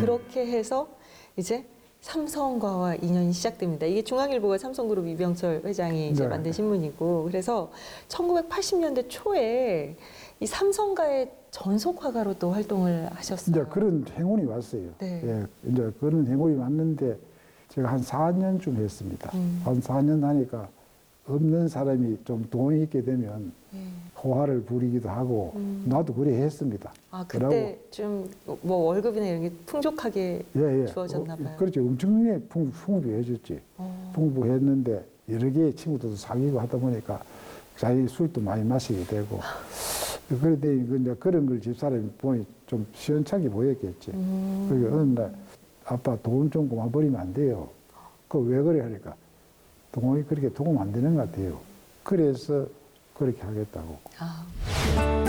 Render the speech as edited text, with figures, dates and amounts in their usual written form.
그렇게 해서 이제 삼성과와 인연이 시작됩니다. 이게 중앙일보가 삼성그룹 이병철 회장이 이제 네. 만든 신문이고, 그래서 1980년대 초에 이 삼성가의 전속화가로 또 활동을 하셨어요. 이제 그런 행운이 왔어요. 네. 예, 이제 그런 행운이 왔는데 제가 한 4년쯤 했습니다. 한 4년 하니까 없는 사람이 좀 돈이 있게 되면 호화를 부리기도 하고 나도 그래 했습니다. 아, 그때 좀 뭐 월급이나 이런 게 풍족하게 예, 예. 주어졌나 봐요. 그렇지. 엄청나게 풍부해졌지. 풍부했는데 여러 개의 친구들도 사귀고 하다 보니까 자기 술도 많이 마시게 되고 그런데 이제 그런 걸 집사람이 보니 좀 시원찮게 보였겠지. 그게 어느 날 아빠 돈 좀 그만 버리면 안 돼요. 그거 왜 그래 하니까 돈이 그렇게 도움 안 되는 것 같아요. 그래서 그렇게 하겠다고. 아.